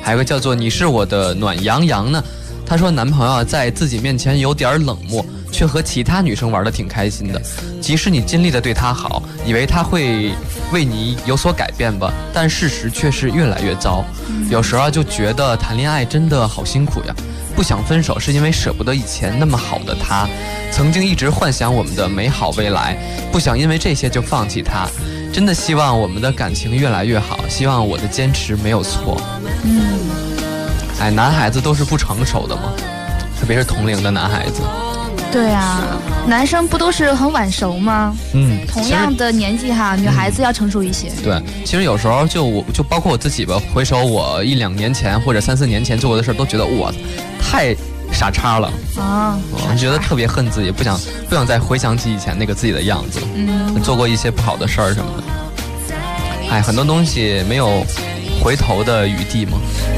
还有个叫做你是我的暖洋洋呢，她说男朋友在自己面前有点冷漠，却和其他女生玩得挺开心的，即使你尽力的对他好，以为他会为你有所改变吧，但事实却是越来越糟。有时候就觉得谈恋爱真的好辛苦呀，不想分手是因为舍不得以前那么好的他，曾经一直幻想我们的美好未来，不想因为这些就放弃他，真的希望我们的感情越来越好，希望我的坚持没有错。哎，男孩子都是不成熟的嘛，特别是同龄的男孩子。 对啊，男生不都是很晚熟吗？同样的年纪哈，女孩子要成熟一些。 对，其实有时候就包括我自己吧，回首我1-2年前或者3-4年前做过的事，都觉得我太傻叉了啊！我觉得特别恨自己，不想再回想起以前那个自己的样子，做过一些不好的事儿什么的。哎，很多东西没有回头的余地嘛。